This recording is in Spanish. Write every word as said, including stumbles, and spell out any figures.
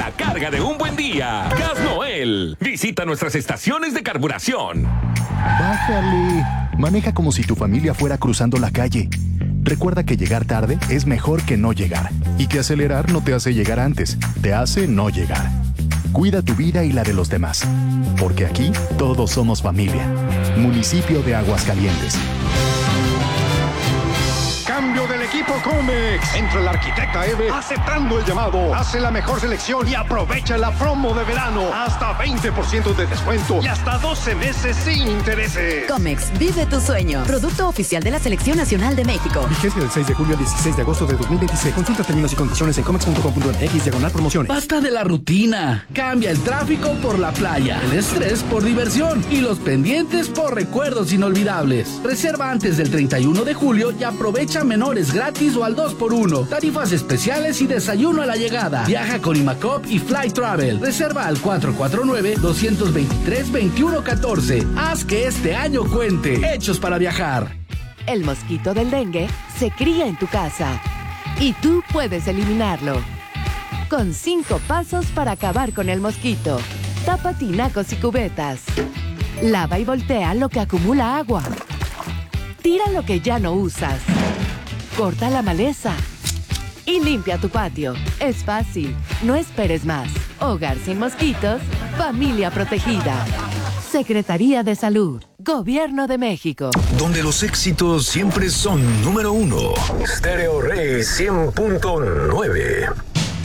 la carga de un buen día. Gas Noel. Visita nuestras estaciones de carburación. Bájale. Maneja como si tu familia fuera cruzando la calle. Recuerda que llegar tarde es mejor que no llegar. Y que acelerar no te hace llegar antes, te hace no llegar. Cuida tu vida y la de los demás. Porque aquí todos somos familia. Municipio de Aguascalientes. Cambio del equipo Comex. Entra la arquitecta Eve aceptando el llamado. Hace la mejor selección y aprovecha la promo de verano. Hasta veinte por ciento de descuento y hasta doce meses sin intereses. Comex, vive tu sueño. Producto oficial de la Selección Nacional de México. Vigencia del seis de julio al dieciséis de agosto de dos mil veintiséis. Consulta términos y condiciones en comex punto com punto m x diagonal promociones. Basta de la rutina. Cambia el tráfico por la playa, el estrés por diversión y los pendientes por recuerdos inolvidables. Reserva antes del treinta y uno de julio y aprovecha menores gratis o al dos por uno. Tarifas especiales y desayuno a la llegada. Viaja con Imacop y Fly Travel. Reserva al cuatro cuatro nueve, dos dos tres, dos uno uno cuatro. Haz que este año cuente. Hechos para viajar. El mosquito del dengue se cría en tu casa y tú puedes eliminarlo. Con cinco pasos para acabar con el mosquito. Tapa tinacos y cubetas. Lava y voltea lo que acumula agua. Tira lo que ya no usas. Corta la maleza y limpia tu patio. Es fácil, no esperes más. Hogar sin mosquitos, familia protegida. Secretaría de Salud, Gobierno de México. Donde los éxitos siempre son número uno. Stereo Rey cien punto nueve.